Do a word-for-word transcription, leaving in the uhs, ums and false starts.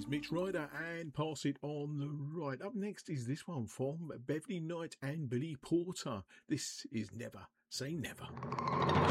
Mitch Ryder and Pass It On the Right. Up next is this one from Beverly Knight and Billy Porter. This is Never Say Never.